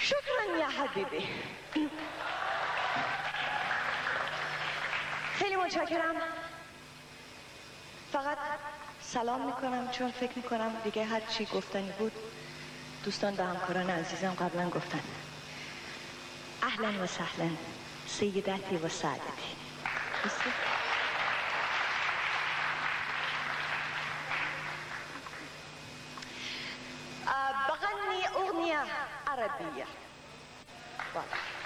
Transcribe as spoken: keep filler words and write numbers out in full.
شكرا يا حبيبي. خیلی متشکرم. فقط سلام میکنم چون فکر میکنم دیگه هر چی گفتنی بود دوستان و همکاران عزیزم قبلا گفتن. اهلا و سهلا سیدتی و سعادتی. بغني أغنية عربية.